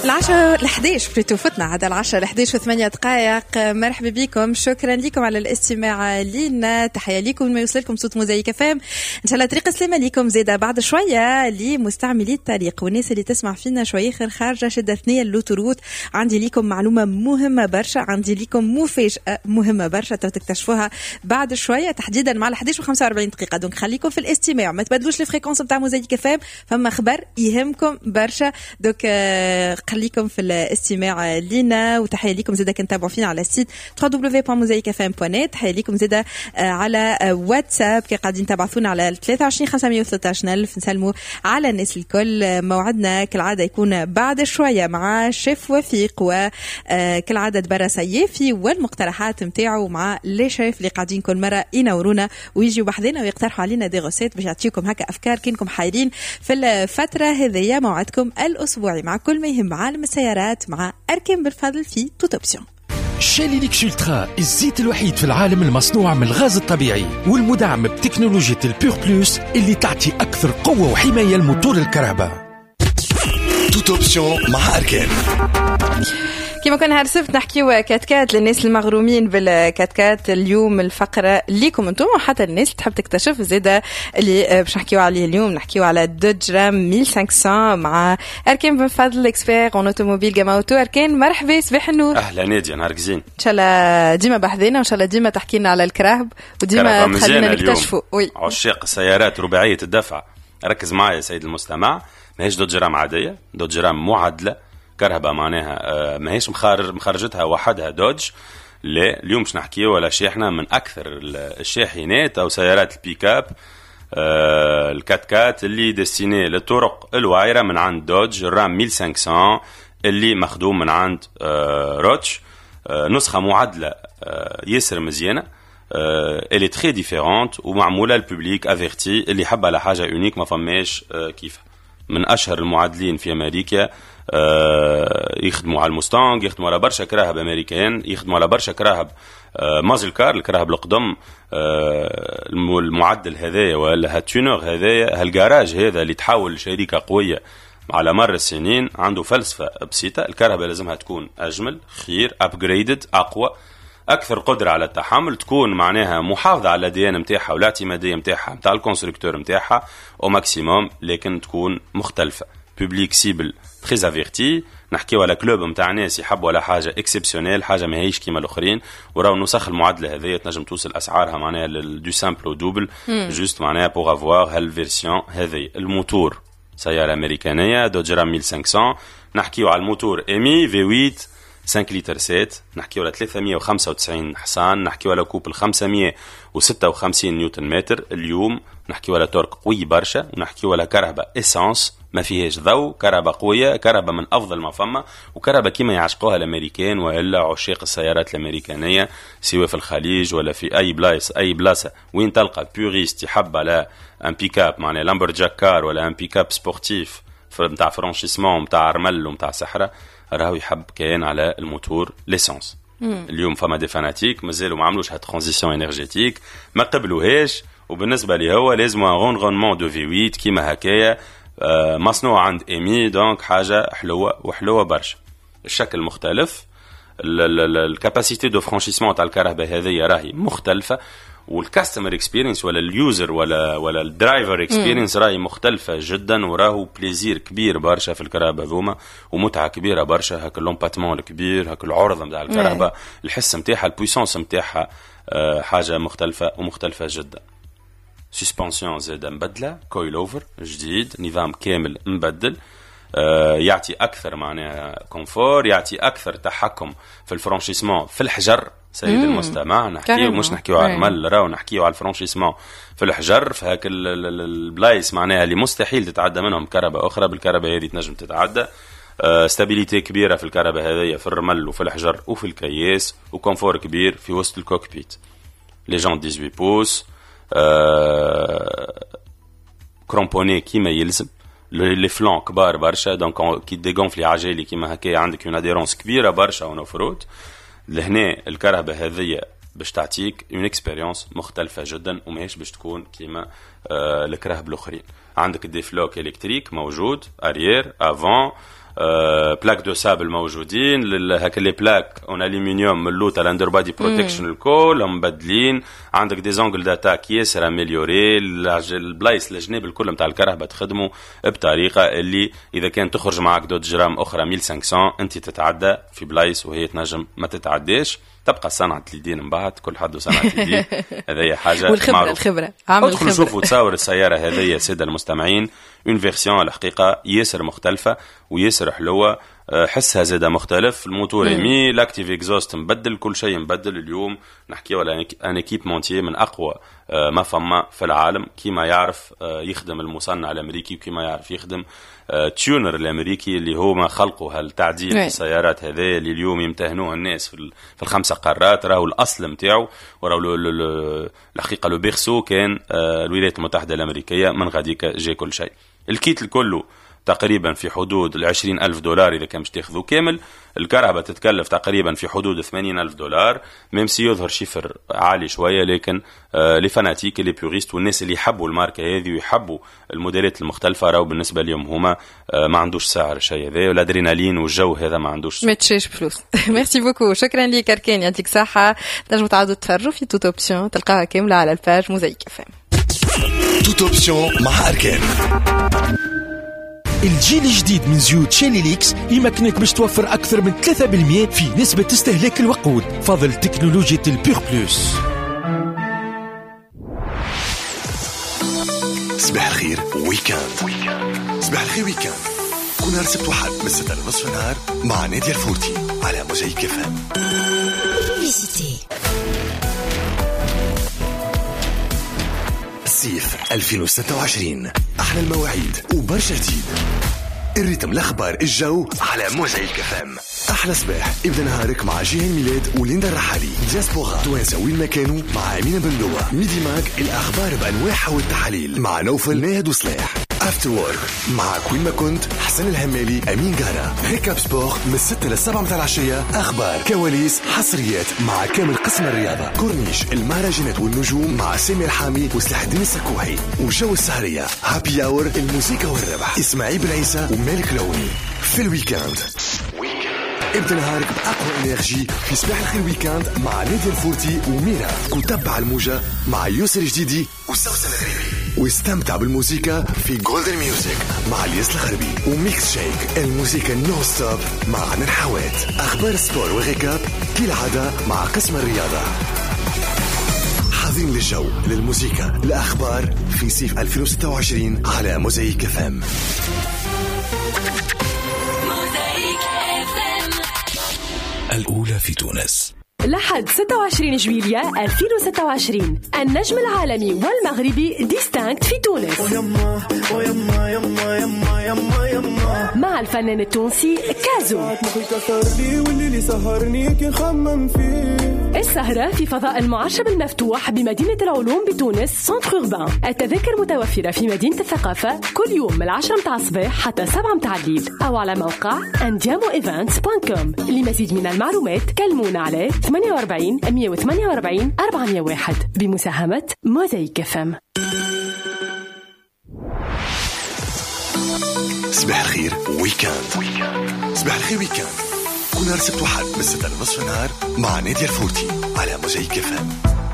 العشرة ل11 بليتو فتنا عاد العشرة ل11 و8 دقائق. مرحبا بكم، شكرا لكم على الاستماع لينا. تحية لكم ما يوصلكم صوت موزايك فام. ان شاء الله طريق السلامة لكم زيادة بعد شوية لمستعملي الطريق والناس اللي تسمع فينا شوية خارجة شدة ثنية اللوتروت. عندي لكم معلومة مهمة برشا، عندي لكم مفاجأة مهمة برشا تكتشفوها بعد شوية تحديدا مع 11 و45 دقيقة. دونك خليكم في الاستماع، ما تبدلوش الفريكونس بتاع موزايك فام، فما خبر يهمكم برشا. دوك خليكم في الاستماع لينا. وتحية لكم زيدا كنتابعوا فينا على السيت www.mozaikfm.net. تحية لكم زيدا على واتساب كي قاعدين تبعثونا على 23 513 ألف. نسلموا على الناس الكل. موعدنا كالعادة يكون بعد شوية مع شيف وفيق، وكالعادة دبرة سيافي والمقترحات متاعه مع لي شيف اللي قاعدين كل مرة ينورونا ويجيوا بحذنا ويقترحوا علينا دي غوسيت باش يعطيكم هكا أفكار كينكم حايرين في الفترة هذه. موعدكم الأسبوعي مع كل ما يهم عالم السيارات مع أركان بالفضل في توت أوبسيون. شيلي ليكس ألترا، الزيت الوحيد في العالم المصنوع من الغاز الطبيعي والمدعم بتكنولوجيا البيور بلوس اللي تعطي أكثر قوة وحماية لموتور الكهرباء. توت أوبسيون مع أركان. كما كنا هرسفت نحكيو كاتكات للناس المغرومين بالكاتكات. اليوم الفقرة ليكم انتم وحتى الناس اللي تحب تكتشف زيادة اللي باش نحكيو عليه اليوم. نحكيو على دوج رام 1500 مع أركان بن فضل اكسبير اون اوتوموبيل جاماوتو. أركان مرحبا، صباح النور. اهلا نادية، نهار جزين. ان شاء الله ديما بحذينا، وان شاء الله ديما تحكي لنا على الكراهب وديما تخلينا نكتشفوا. عشاق السيارات رباعية الدفع، ركز معايا سيد المستمع. ماهيش دوج رام عادية، دوج رام معدلة كرهبة، معناها ماهيش مخرجتها وحدها دوج. لا، اليوم باش نحكيو على شاحنة من أكثر الشاحنات أو سيارات البيكاب، الكاتكات اللي ديستيني للطرق الوعيرة من عند دوج. الرام 1500 اللي مخدوم من عند روتش، نسخة معدلة ياسر مزيانة. اللي تخي ديفيرونت ومعمولة الببليك افيرتي اللي حب على حاجة يونيك ما فماش كيف. من أشهر المعدلين في أمريكا، يخدموا على المستانج، يخدموا على برشا كراهب أمريكان، يخدموا على برشا كراهب مازل كار، الكراهب القدم. المعدل هذايا ولا هالتونور هذايا هالجاراج هذا اللي تحول شركة قوية على مر السنين عنده فلسفة بسيطة. الكهرباء لازمها تكون أجمل، خير، أبجريدد، أقوى، أكثر قدرة على التحمل، تكون معناها محافظة على الديانة متاعها والاعتمادية متاعها متاع الكونستركتور متاعها أو ماكسيموم، لكن تكون مختلفة. بوبليك سيبل تريز افيرتي. نحكيو على كلوب متاع ناس يحبوا على حاجة اكسبسيونيل، حاجة ما هيش كيما الآخرين. وراو نسخ المعادلة هذه تنجم توصل أسعارها معناها دو سامبل أو دوبل جوست معناها بوغ افواغ هالفيرسيون هذه. الموتور سيارة أمريكانية دوج رام 1500. نحكيو على الموتور إيمي V8 5 لتر 7، نحكيو على 395 حصان، نحكيو على كوبل 556 نيوتن متر. اليوم نحكيو على تورك قوي برشا، ونحكيو على كهرباء إسانس ما فيهاش ضوء، كهرباء قوية، كهرباء من أفضل ما فما، وكهرباء كيما يعشقوها الأمريكان وإلا عشاق السيارات الأمريكانية، سواء في الخليج ولا في أي بلاصة وين تلقى بيوريست يحب على ان بيكاب معناها لامبرجاك كار ولا ان بيكاب سبورتيف متاع فرانشيسمون متاع رمل ومتاع صحراء، راهو يحب كيان على الموتور ليسانس. اليوم فما دي فاناتيك مازالوا ما عملوش هالترانزيسيون انرجيتيك، ما قبلوهاش، وبالنسبه لي هو لازم ان غونغونمون دو في 8 كيما هكايا مصنوع عند ايمي. دونك حاجه حلوه وحلوه برشا. الشكل مختلف، الكاباسيتي دو فرانشيسمون تاع الكهرباء هذه راهي مختلفه، والكاستمر اكسبيرينس ولا اليوزر ولا الدرايفر اكسبيرينس راهي مختلفه جدا، وراهو بليزير كبير برشا في الكهرباء هذوما ومتعه كبيره برشا. هاك اللومباتمون الكبير، هاك العرض نتاع الكهرباء، الحس نتاعها، البويسونس نتاعها حاجه مختلفه ومختلفه جدا. سسبنسيون زاده مبدله، كويل اوفر جديد، نظام كامل مبدل، يعطي اكثر معناها كونفور، يعطي اكثر تحكم في الفرانشيسمون في الحجر. سيد المستمع، نحكيو مش نحكيو على المل، راهو نحكيو على الفرانشيسمون في الحجر، في هاك البلايص معناها اللي مستحيل تتعدى منهم كهرباء اخرى. بالكهرباء هذه تنجم تتعدى. ستابيليتي كبيره في الكهرباء هذه، في الرمل وفي الحجر وفي الكياس، وكونفور كبير في وسط الكوكبيت. لي جون 18 بوس، كرومبوني كيما يلزم، لي فلان كبار برشا، دونك كي ديغونفلي عجالي كيما هكايا عندك اون اديرونس كبيره برشا اون اوفرود. لهنا الكهرباء هذه باش تعطيك اون اكسبيريونس مختلفه جدا، وماهيش باش تكون كيما الكراهب الاخرين. عندك دي فلوك الكتريك موجود، اريير، افون، بلاك دو سابل موجودين، هكا لي بلاك اون الومنيوم من اللوطه الاندر بادي بروتكشن الكل مبدلين. عندك دي زونغل داتاك ياسر اميليوري، البلايص الجناب الكل نتاع الكرهبه تخدموا بطريقه اللي اذا كان تخرج معك دوت جرام اخرى 1500 انت تتعدى في بلايص وهي تنجم ما تتعداش. تبقى صنعة اليدين من بعد، كل حد وصنعة اليدين هذه حاجة والخبرة الخبرة عامل ادخل شوفوا تصور السيارة هذه سادة المستمعين، اون فيرسيون الحقيقة ياسر مختلفة وياسر حلوة، حسها زادة مختلف، الموتور يمي، لاكتيف اكزوست مبدل، كل شيء مبدل. اليوم نحكي على ان ايكيب مونتيي من اقوى ما فما في العالم، كيما يعرف يخدم المصنع الامريكي وكيما يعرف يخدم تيونر الامريكي اللي هو ما خلقوا هالتعديل في السيارات هذه اللي اليوم يمتهنوها الناس في الخمسه قارات. راهو الاصل نتاعو وراهو الحقيقه لو بيرسو كان الولايات المتحده الامريكيه، من غاديك جاي كل شيء. الكيت الكله تقريبا في حدود $20,000 إذا كان مش تاخذوا كامل. الكهرباء تتكلف تقريبا في حدود $80,000، ميم سي يظهر شيفر عالي شوية، لكن لي فاناتيك لي بيوريست والناس اللي يحبوا الماركة هذه ويحبوا الموديلات المختلفة راهو بالنسبة لهم هما ما عندوش سعر الشيء هذا، والادرينالين والجو هذا ما عندوش سعر. ما تشيش بفلوس. ميرسي بوكو، شكرا لك أركان، يعطيك صحة. تنجموا تعاودوا تفرجوا في توت اوبسيون، تلقاها كاملة على الباج موزايك FM. توت اوبسيون مع أركان. الجيل الجديد من زيوت شيليليكس يمكنك باش توفر أكثر من 3% في نسبة استهلاك الوقود، فضل تكنولوجيا البيور بلوس. صباح الخير ويكاند. صباح الخير ويكاند كل نهار سبت وحد من 6:30 النهار مع نادية الفورتي على موزايك FM. الصيف 2026 أحلى المواعيد وبرشا جديد. الريتم الأخبار الجو على موزايك FM. أحلى صباح ابدأ نهارك مع جيهان ميلاد وليندا الرحالي. دياسبورا توانسة وين ما كانوا مع أمينة بندوة. ميدي ماك الأخبار بأنواعها والتحاليل مع نوفل ناهد وصلاح. افتر وورك مع كوين ما كنت حسن الهمالي أمين جارة. ريكاب سبور من 6 ل 7 متاع العشية، أخبار كواليس حصريات مع كامل قسم الرياضة. كورنيش المهرجانات والنجوم مع سامي الحامي وسلاح الدين السكوحي. وجو السهرية هابي أور الموسيقى والربح إسماعيل بن عيسى ومالك لوني. في الويكاند ابدأ نهارك بأقوى إنرجي في صباح الخير ويكاند مع نادية الفورتي وميرا. وتبع الموجة مع يوسر جديدي وسوسن الغريبي. واستمتع بالموسيقى في جولدن ميوزك مع الياس الغربي. وميكس شيك الموسيقى نو ستوب مع عن الحوات. أخبار السبور وغيكاب كالعادة مع قسم الرياضة. حاضرين للجو للموسيقى الأخبار في صيف 2026 على موزايك FM. الأولى في تونس. لحد 26 جويلية 2026 النجم العالمي والمغربي ديستانكت في تونس مع الفنان التونسي كازو. السهرة في فضاء المعشب المفتوح بمدينة العلوم بتونس سنتر أوربان. التذاكر متوفرة في مدينة الثقافة كل يوم من 10 متاع الصباح حتى 7 متاع الليل أو على موقع andiamoevents.com. لمزيد من المعلومات كلمونا على 48 148 401 بمساهمة موزايك FM. صباح الخير ويكاند. صباح الخير ويكاند كل نهار سبت وحد من 6:30 النهار مع نادية الفورتي على موزايك FM.